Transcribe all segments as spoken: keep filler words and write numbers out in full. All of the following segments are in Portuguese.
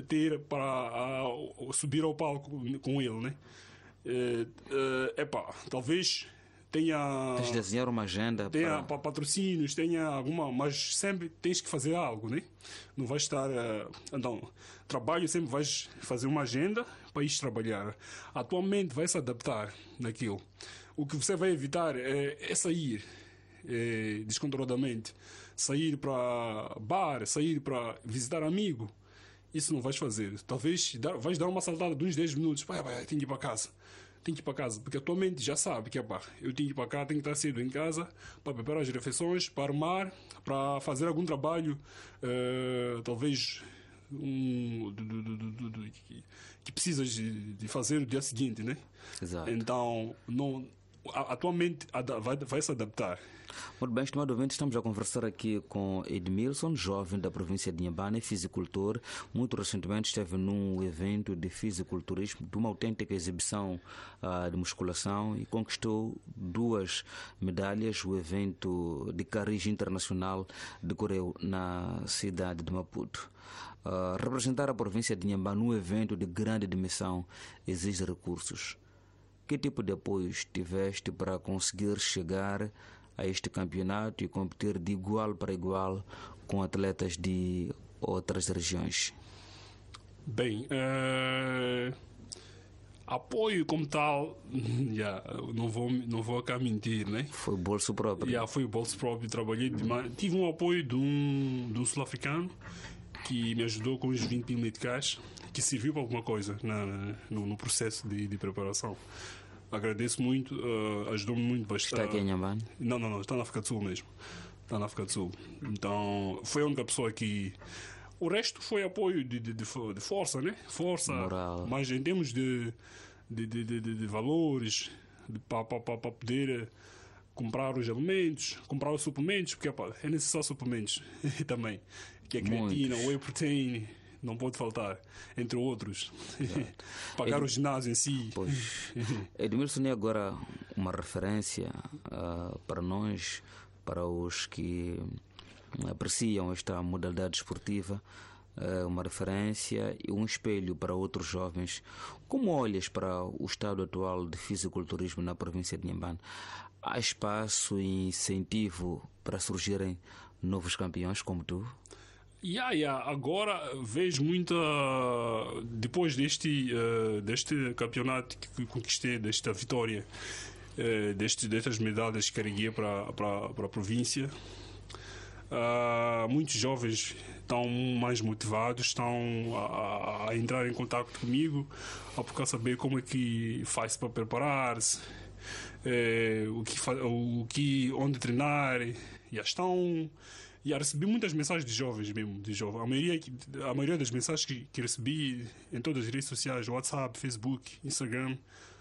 ter para uh, subir ao palco com ele, né? É uh, uh, epá, talvez tenha... Tens de desenhar uma agenda. Tenha para... patrocínios, tenha alguma... Mas sempre tens que fazer algo, né? Não vais estar... Uh, então, trabalho sempre vais fazer uma agenda para ir trabalhar. Atualmente vai se adaptar naquilo. O que você vai evitar é, é sair é, descontroladamente. Sair para bar, sair para visitar amigo. Isso não vais fazer. Talvez dar, vais dar uma saltada de uns dez minutos. Pai, pai, tenho que ir para casa. Tenho que ir para casa. Porque atualmente já sabe que pá, eu tenho que ir para cá, tenho que estar cedo em casa para preparar as refeições, para armar, para fazer algum trabalho, uh, talvez um, do, do, do, do, do, que, que precisas de, de fazer no dia seguinte, né? Exato. Então, não... atualmente vai, vai se adaptar. Muito bem, estimado ouvinte, estamos a conversar aqui com Edmilson, jovem da província de Inhambane, fisicultor. Muito recentemente esteve num evento de fisiculturismo, de uma autêntica exibição uh, de musculação, e conquistou duas medalhas. O evento de Carris Internacional decorreu na cidade de Maputo. Uh, representar a província de Inhambane num evento de grande dimensão exige recursos. Que tipo de apoios tiveste para conseguir chegar a este campeonato e competir de igual para igual com atletas de outras regiões? Bem, uh, apoio como tal, yeah, não vou não vou cá mentir, né? Foi bolso próprio. Yeah, foi o bolso próprio. Trabalhei demais. Tive um apoio de um, de um sul-africano que me ajudou com os vinte mil meticais, que serviu para alguma coisa na, no, no processo de, de preparação. Agradeço muito, uh, ajudou-me muito bastante. Está aqui em Inhambane? Não, não, não, está na África do Sul mesmo. Está na África do Sul. Então, foi a única pessoa que... O resto foi apoio de, de, de, de força, né? Força. Moral. Mas em termos de, de, de, de, de valores, para poder comprar os alimentos, comprar os suplementos, porque opa, é necessário suplementos também. Que é creatina, whey protein... Não pode faltar, entre outros. Pagar Ed... o ginásio em si. Pois. Edmilson é agora uma referência uh, para nós, para os que apreciam esta modalidade esportiva, uh, uma referência e um espelho para outros jovens. Como olhas para o estado atual de fisiculturismo na província de Inhambane? Há espaço e incentivo para surgirem novos campeões como tu? Yeah, yeah. Agora vejo muita. Depois deste, uh, deste campeonato que conquistei, desta vitória, uh, deste, destas medalhas que carreguei para, para, para a província, uh, muitos jovens estão mais motivados, estão a, a entrar em contato comigo, a procurar saber como é que faz para preparar-se, uh, o que, o que, onde treinar. Já estão. E yeah, recebi muitas mensagens de jovens mesmo, de jovens. A maioria, a maioria das mensagens que, que recebi em todas as redes sociais, WhatsApp, Facebook, Instagram,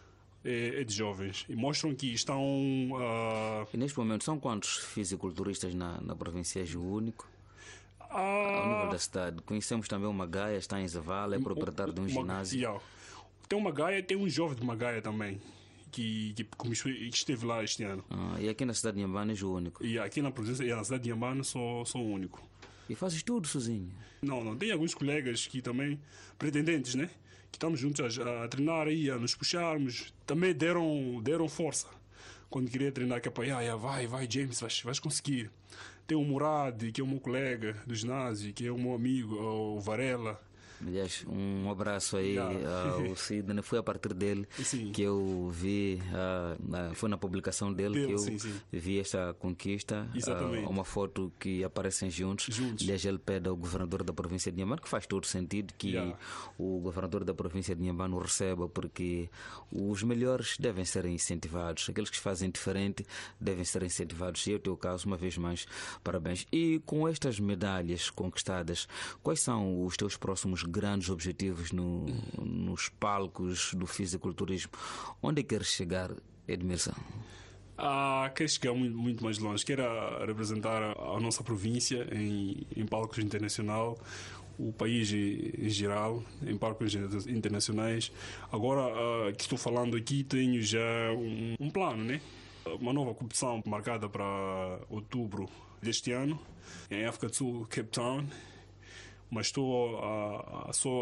é, é de jovens. E mostram que estão... Uh... E neste momento são quantos fisiculturistas na, na província? És o único? Uh... Ao nível da cidade. Conhecemos também o Magaia, está em Zavala, é proprietário de um uma, ginásio. Yeah. Tem o Magaia, tem um jovem de Magaia também. Que, que, que esteve lá este ano. Ah, e aqui na cidade de Inhambane és o único? E aqui na província, na cidade de Inhambane sou, sou o único. E fazes tudo sozinho? Não, não. Tem alguns colegas que também, pretendentes, né? Que estamos juntos a, a treinar aí, a nos puxarmos. Também deram, deram força. Quando queria treinar, que é para, ah, vai, vai, James, vais, vais conseguir. Tem o Murad, que é o meu colega do ginásio, que é o meu amigo, o Varela. Aliás, um abraço aí yeah. ao Sidney. Foi a partir dele sim. que eu vi, uh, foi na publicação dele, dele que eu sim, sim. vi esta conquista. Uh, uma foto que aparecem juntos. juntos. Aliás, ele pede ao governador da província de Inhambane, que faz todo sentido que yeah. o governador da província de Inhambane o receba, porque os melhores devem ser incentivados. Aqueles que fazem diferente devem ser incentivados. E é o teu caso, uma vez mais, parabéns. E com estas medalhas conquistadas, quais são os teus próximos grandes objetivos no, nos palcos do fisiculturismo? Onde queres chegar, Edmilson? Ah, quero chegar muito, muito mais longe. Quero representar a, a nossa província em, em palcos internacionais, o país em geral, em palcos internacionais. Agora uh, que estou falando aqui, tenho já um, um plano, né? Uma nova competição marcada para outubro deste ano, em África do Sul, Cape Town. Mas estou a, a, a só